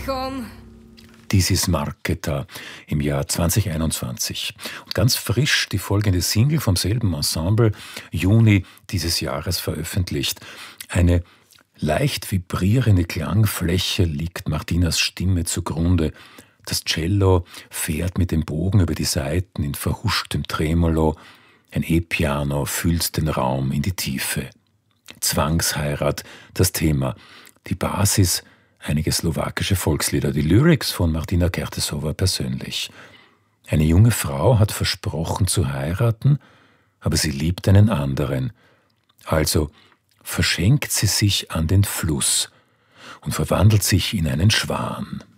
komm. Dies ist Marketa im Jahr 2021. Und ganz frisch die folgende Single vom selben Ensemble, Juni dieses Jahres veröffentlicht. Eine leicht vibrierende Klangfläche liegt Martinas Stimme zugrunde. Das Cello fährt mit dem Bogen über die Saiten in verhuschtem Tremolo. Ein E-Piano füllt den Raum in die Tiefe. Zwangsheirat, das Thema. Die Basis, einige slowakische Volkslieder. Die Lyrics von Martina Kertesova persönlich. Eine junge Frau hat versprochen zu heiraten, aber sie liebt einen anderen. Also verschenkt sie sich an den Fluss und verwandelt sich in einen Schwan.